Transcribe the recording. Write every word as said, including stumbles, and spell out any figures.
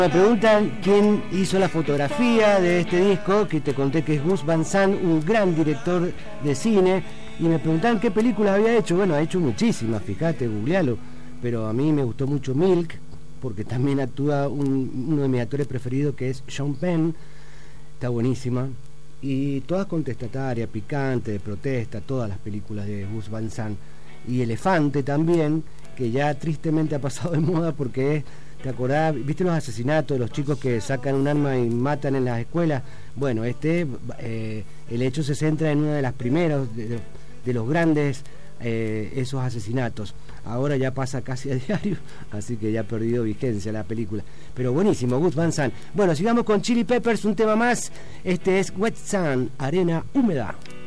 Me preguntan quién hizo la fotografía de este disco, que te conté que es Gus Van Sant, un gran director de cine, y me preguntan qué películas había hecho. Bueno, ha hecho muchísimas, fíjate, googlealo, pero a mí me gustó mucho Milk, porque también actúa un, uno de mis actores preferidos, que es Sean Penn, está buenísima, y todas contestatarias, picantes, de protesta, todas las películas de Gus Van Sant, y Elefante también, que ya tristemente ha pasado de moda porque es... ¿Te acordás? ¿Viste los asesinatos de los chicos que sacan un arma y matan en las escuelas? Bueno, este eh, el hecho se centra en uno de los primeros, de, de los grandes, eh, esos asesinatos. Ahora ya pasa casi a diario, así que ya ha perdido vigencia la película. Pero buenísimo, Gus Van Sant. Bueno, sigamos con Chili Peppers, un tema más. Este es Wet Sand, arena húmeda.